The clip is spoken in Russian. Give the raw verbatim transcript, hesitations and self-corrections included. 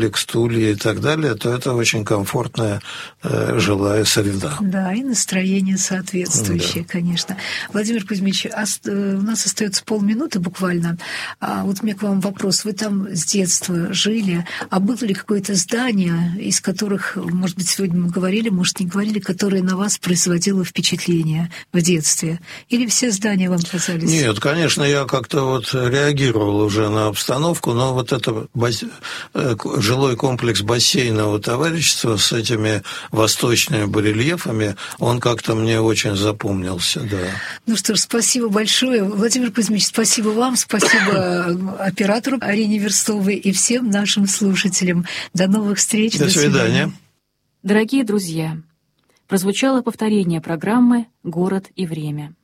стулья и так далее, то это очень комфортная э, жилая среда. Да, и настроение соответствующее, да. Конечно. Владимир Кузьмич, у нас остается полминуты буквально. А вот у меня к вам вопрос. Вы там с детства жили, а было ли какое-то здание, из которых, может быть, сегодня мы говорили, может, не говорили, которое на вас производило впечатление в детстве? Или все здания вам казались? Нет, конечно, я как-то вот реагировал уже на обстановку, но вот это бас... жилой комплекс бассейнового товарищества с этими восточными барельефами, он как-то мне очень запомнился, да. Ну что ж, спасибо большое. Владимир Кузьмич, спасибо вам, спасибо оператору Арине Верстовой и всем нашим слушателям. До новых встреч. До, До свидания. свидания. Дорогие друзья, прозвучало повторение программы «Город и время».